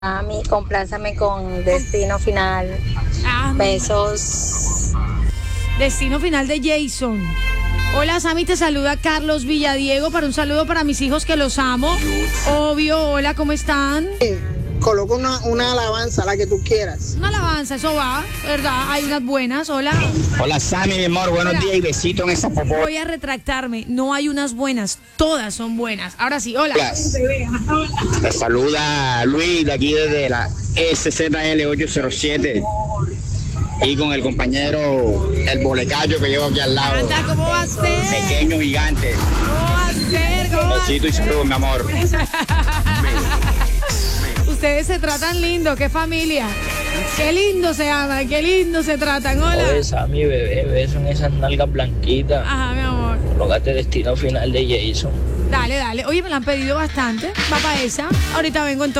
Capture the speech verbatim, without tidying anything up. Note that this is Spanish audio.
Mami, complázame con Destino Final. Ah, Besos. Destino Final de Jason. Hola, Sammy, te saluda Carlos Villadiego para un saludo para mis hijos que los amo. Obvio, hola, ¿cómo están? Coloca una, una alabanza, la que tú quieras. Una alabanza, eso va, ¿verdad? Hay unas buenas, hola. Hola Sammy, mi amor, buenos Hola. días y besito en esa popó. Voy a retractarme, no hay unas buenas, todas son buenas. Ahora sí, hola. Te saluda Luis de aquí desde la S Z L ocho cero siete y con el compañero el bolecayo que llevo aquí al lado. Anda, ¿cómo va a ser? Pequeño gigante. ¿Cómo va a ser? ¿Cómo va a Besito y ser? saludos, mi amor. Ustedes se tratan lindo, qué familia. Qué lindo se aman, qué lindo se tratan. Hola. Oye, Sammy, bebé, beso en esas nalgas blanquitas. Ajá, mi amor. Colócate Destino Final de Jason. Dale, dale. Oye, me la han pedido bastante. Va para esa. Ahorita vengo entonces.